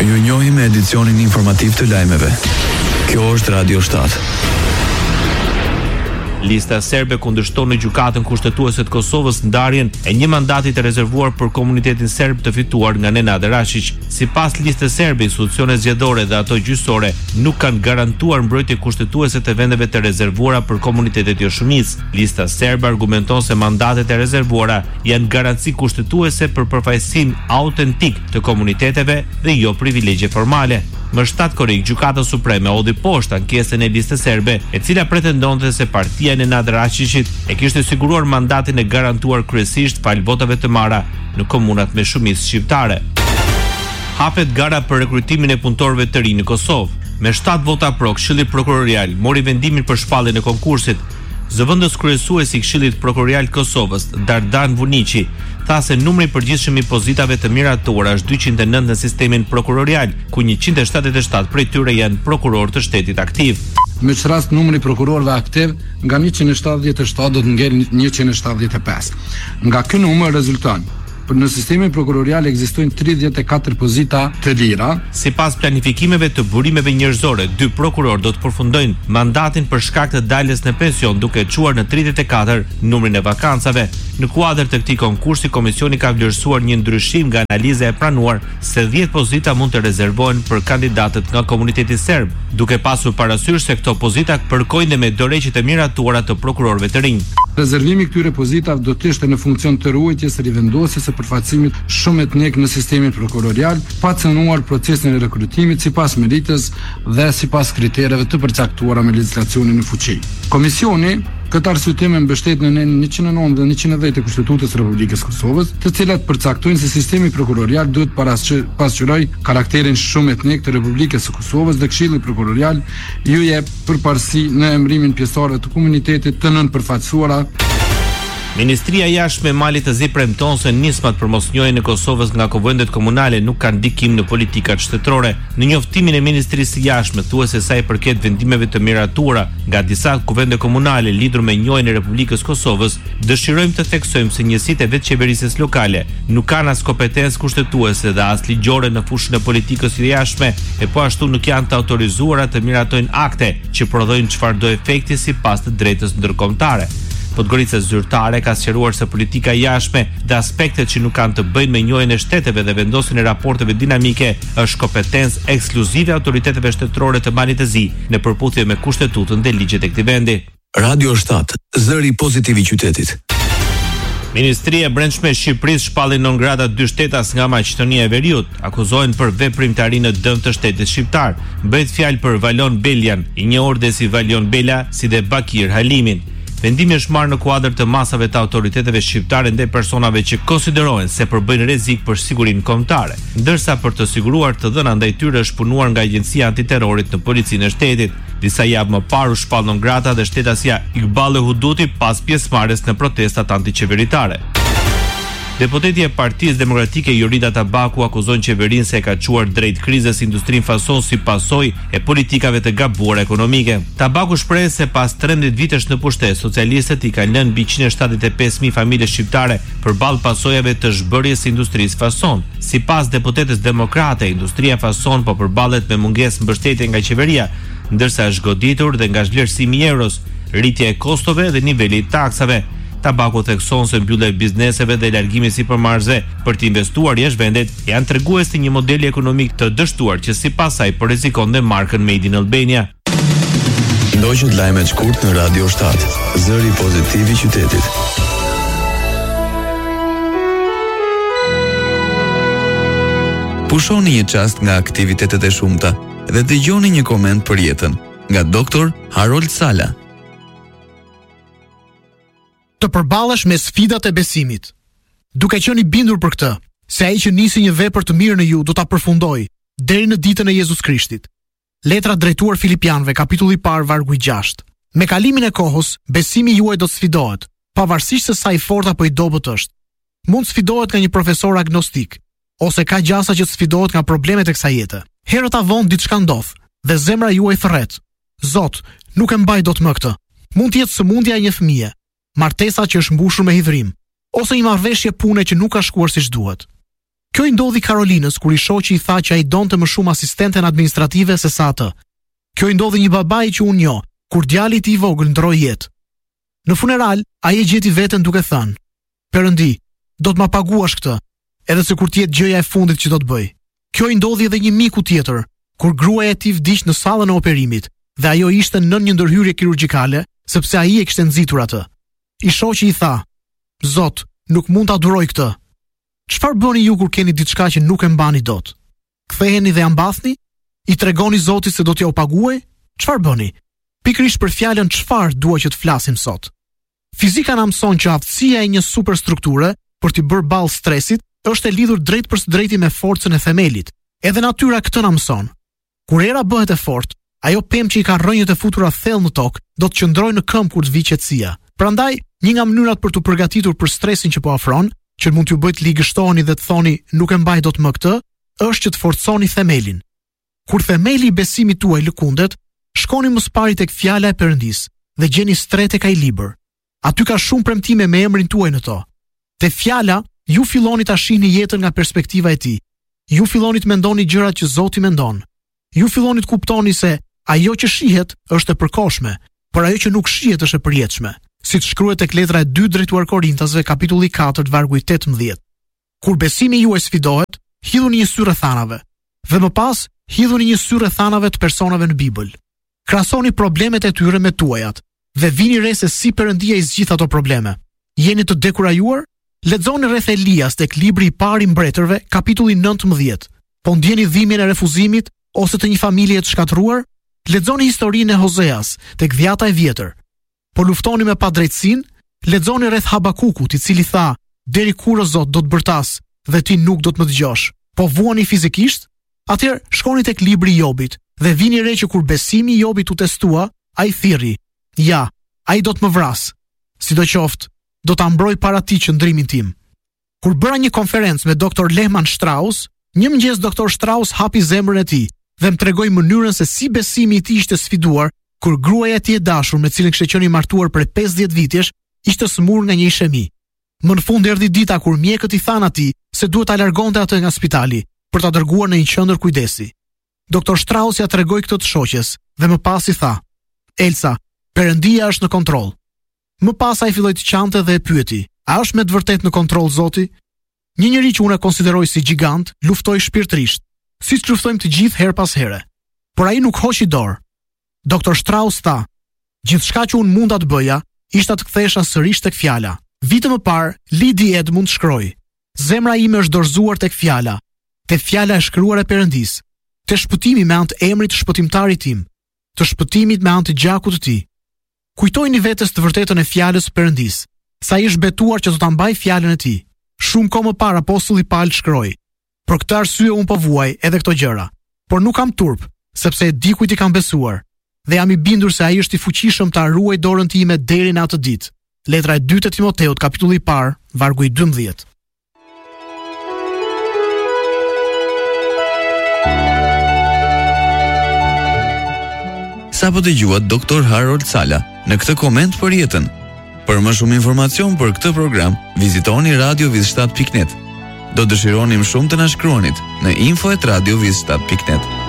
Ju njohim me edicionin informativ të lajmeve. Kjo është Radio 7. Lista serbe kundërshton në gjykatën kushtetuese të Kosovës ndarjen e një mandati të rezervuar për komunitetin serb të fituar nga Nenad Rashić. Sipas listës serbe, institucionet zgjedhore dhe ato gjyqësore nuk kanë garantuar mbrojtje kushtetuese të vendeve të rezervuara për komunitetet joshumicë. Lista serbe argumenton se mandatet e rezervuara janë garanci kushtetuese për përfaqësim autentik të komuniteteve dhe jo privilegje formale. Më 7 korrik, Gjykata Supreme hodhi poshtë ankesën e listës serbe, e cila pretendonte se partia e Nenad Rashićit e kishte siguruar mandatin e garantuar kryesisht fal votave të marra në komunat me shumicë shqiptare. Hapet gara për rekrutimin e punëtorëve të rinj në Kosovë. Me 7 vota pro, Këshilli Prokurorial mori vendimin për shpalljen e konkursit. Zëvendës kryesuesi i Këshillit Prokurorial të Kosovës, Dardan Vuniqi, tha se numri i përgjithshëm i pozitave të miratuara është 209 në sistemin prokurorial, ku 177 prej tyre janë prokurorë të shtetit aktiv. Me që rast numri prokurorëve aktiv nga 177 do të ngel 175. Nga ky numër rezulton në sistemin prokurorial ekzistojnë 34 pozita të lira. Sipas planifikimeve të burimeve njerëzore, 2 prokurorë do të përfundojnë mandatin për shkak të daljes në pension, duke çuar në 34 numrin e vakancave. Në kuadër të këtij konkursi, komisioni ka vlerësuar një ndryshim nga analiza e pranuar se 10 pozita mund të rezervohen për kandidatët nga komuniteti serb, duke pasur parasysh se këto pozita përkojnë me dorëheqjet e miratuara të prokurorëve të rinj. Rezervimi këtyre pozitave do të ishte në funksion të ruajtjes së rivendosjes së përfaqësimit shumë etnik në sistemin prokurorial, pa cënuar procesin e rekrutimit sipas meritës dhe sipas kritereve të përcaktuara me legjislacionin në fuqi. Komisioni këtë arsyetim mbështet në 109 dhe 110 të Kushtetutës së Republikës Kosovës, të cilat përcaktojnë se sistemi prokurorial duhet pasqyroj karakterin shumë etnik të Republikës së Kosovës dhe Këshilli Prokurorial ju jep përparësi në emërimin pjesëtarëve të komunitetit të nënpërfaqësuara. Ministria e Jashtme e Malit të Zi premton se nismat për mosnjohjen e Kosovës nga kuvendet komunale nuk kanë ndikim në politikat shtetërore. Në njoftimin e Ministrisë së Jashtme thuhet se sa i përket vendimeve të miratuara nga disa kuvende komunale lidhur me njohjen e Republikës Kosovës, dëshirojmë të theksojmë se njësitë e vetëqeverisjes lokale nuk kanë as kompetencë kushtetuese dhe as ligjore në fushën e politikës së jashtme, e po ashtu nuk janë të autorizuara të miratojnë akte që prodhojnë çfarëdo efekti sipas të drejtës ndërkombëtare. Podgorica zyrtare ka sqaruar se politika e jashtme dhe aspektet që nuk kanë të bëjnë me njohjen e shteteve dhe vendosjen e raporteve dinamike është kompetencë ekskluzive e autoriteteve shtetërore të Malit të Zi në përputhje me kushtetutën dhe ligjet e këtij vendi. Radio 7, zëri pozitiv i qytetit. Ministria e Brendshme e Shqipërisë shpalli non grata 2 shtetas nga Maqedonia e Veriut, akuzohen për veprimtari në dëm të shtetit shqiptar. Bëhet fjalë për Valon Belian, i njohur dhe si Valion Bela, si dhe Bakir Halimin. Vendimi është marrë në kuadër të masave të autoriteteve shqiptare ndaj personave që konsiderohen se përbëjnë rrezik për sigurinë kombëtare, ndërsa për të siguruar të dhëna ndaj tyre është punuar nga Agjencia Antiterrorit në Policinë e Shtetit. Disa javë më parë u shpall non grata dhe shtetasja Iqbal Huduti pas pjesëmarrjes në protestat antiqeveritare. Deputeti e Partisë Demokratike Jorida Tabaku akuzon qeverinë se e ka çuar drejt krizës industrinë fason si pasojë e politikave të gabuara ekonomike. Tabaku shpreh se pas 13 vitesh në pushtet, socialistët i kanë lënë mbi 175.000 familje shqiptare përballë pasojave të zhbërjes së industrisë fason. Sipas deputetës demokrate, industria fason po përballet me mungesë mbështetje nga qeveria, ndërsa është goditur dhe nga vlerësimi i euros, rritja e kostove dhe niveli i taksave. Tabaku thekson se mbyllja e bizneseve dhe largimi sipërmarrësve për të investuar jashtë vendit janë tregues të një modeli ekonomik të dështuar që sipas saj po rrezikon dhe markën Made in Albania. Ndoqët lajmet shkurt në Radio 7, zëri pozitiv i qytetit. Pushoni një çast nga aktivitetet e shumta dhe dëgjoni një koment për jetën nga Dr. Harold Sala. Të përballesh me sfidat e besimit. Duke qenë i bindur për këtë, se ai që nisi një vepër të mirë në ju do ta përfundojë deri në ditën e Jezus Krishtit. Letra drejtuar Filipianëve, kapitulli i parë, vargu i 6. Me kalimin e kohës, besimi juaj do të sfidohet, pavarësisht se sa i fortë apo i dobët është. Mund sfidohet nga një profesor agnostik, ose ka gjasa që sfidohet nga problemet e kësaj jete. Herët avon diçka ndodh dhe zemra juaj thërret. Zot, nuk e mbaj dot më këtë. Mund të jetë sëmundja e një fëmie, martesa që është mbushur me hidhrim, ose një marrëveshje pune që nuk ka shkuar siç duhet. Kjo i ndodhi Karolinës kur i shoqi i tha që ai donte më shumë asistenten administrative se sa atë. Kjo i ndodhi një babai që unë njoh, kur djali i tij i vogël ndroi jetë. Në funeral, ai e gjeti veten duke thënë: "Perëndi, do të ma paguash këtë, edhe se kur të jetë gjëja e fundit që do të bëj." Kjo i ndodhi edhe një miku tjetër, kur gruaja e tij vdiq në sallën e operimit dhe ajo ishte nën një ndërhyrje kirurgjikale, sepse ai e kishte nxitur atë. I shoqi i tha: "Zot, nuk mund ta duroj këtë." Çfarë bëni ju kur keni diçka që nuk e mbani dot? Ktheheni dhe ja mbathni? I tregoni Zotit se do t'ja u paguaj? Çfarë bëni? Pikërisht për fjalën çfarë dua që të flasim sot. Fizika na mëson që aftësia e një superstrukture për t'i bërë ballë stresit është e lidhur drejt për së drejti me forcën e themelit. Edhe natyra këtë na mëson. Kur era bëhet e fortë, ajo pemë që i ka rrënjët e futura thellë në tokë do të qëndrojë në këmbë kur të vijë qetësia. Prandaj, një nga mënyrat për t'u përgatitur për stresin që po afron, që mund t'ju bëjë të ligështoheni dhe të thoni nuk e mbaj dot më këtë, është që të forconi themelin. Kur themeli i besimit tuaj lëkundet, shkoni më së pari tek fjala e Perëndis dhe gjeni stre tek ai libër. Aty ka shumë premtime me emrin tuaj në to. Te fjala, ju filloni ta shihni jetën nga perspektiva e tij. Ju filloni të mendoni gjërat që Zoti mendon. Ju filloni të kuptoni se ajo që shihet është e përkohshme, por ajo që nuk shihet është e përjetshme. Siç shkruhet tek letra e 2 drejtuar Korintasve, kapitulli 4, vargu i 18. Kur besimi juaj sfidohet, hidhuni një sy rrethanave, dhe më pas hidhuni një sy rrethanave të personave në Bibël. Krahasoni problemet e tyre me tuajat dhe vini re se si Perëndia i zgjidh ato probleme. Jeni të dekurajuar? Lexoni rreth Elias tek libri i parë i mbretërve, kapitulli 19. Po ndjeni dhimbjen e refuzimit ose të një familje të shkatruar? Lexoni historinë e Hoseas tek Dhjata e Vjetër. Po luftoni me padrejtësinë? Lexoni rreth Habakukut, i cili tha: "Deri kur o Zot do të bërtas dhe ti nuk do të më dëgjosh?" Po vuani fizikisht? Atëherë shkoni tek libri i Jobit dhe vini re që kur besimi i Jobit u testua, ai thirrri: "Ja, ai do të më vras. Sidoqoftë, do ta mbroj para ti qëndrimin tim." Kur bëra një konferencë me Dr. Lehman Strauss, një mëngjes Dr. Strauss hapi zemrën e tij dhe më tregoi mënyrën se si besimi i tij ishte sfiduar kur gruaja e tij e dashur me cilën kishte qenë i martuar për 50 vitesh ishte smur nga një ishemi. Më në fund erdhi dita kur mjekët i thanë atij se duhet ta largonte atë nga spitali për ta dërguar në një qendër kujdesi. Dr. Strauss ja tregoi këtë të shoqes dhe më pas i tha: "Elsa, Perëndia është në kontroll." Më pas ai filloi të qante dhe e pyeti: "A është me të vërtetë në kontroll Zoti?" Një njeri që unë e konsideroj si gjigant, luftoi shpirtërisht, siç luftojmë të gjithë her pas here. Por ai nuk hoqi dorë. Dr. Strauss tha: "Gjithçka që unë munda të bëja, ishte të kthehesha sërish tek fjala." Vite më parë, Lidi Edmund shkroi: "Zemra ime është dorëzuar tek fjala, te fjala e shkruar e Perëndis, te shpëtimi me anë të emrit të shpëtimtarit tim, të shpëtimit me anë të gjakut të tij." Kujtojini vetes të vërtetën e fjalës së Perëndis, sa ai është betuar që do ta mbaj fjalën e tij. Shumë kohë më parë apostulli Paul shkroi: "Për këtë arsye un po vuaj edhe këto gjëra, por nuk kam turp, sepse e di kujt i kam besuar, dhe jam i bindur se ai është i fuqishëm ta ruaj dorën time deri në atë ditë." Letra e 2 e Timoteut, kapitulli i parë, vargu i 12. Sa po dëgjuat Dr. Harold Sala në këtë koment për jetën. Për më shumë informacion për këtë program, vizitoni radioviz7.net. Do dëshironim shumë të na shkruanit në info@radioviz7.net.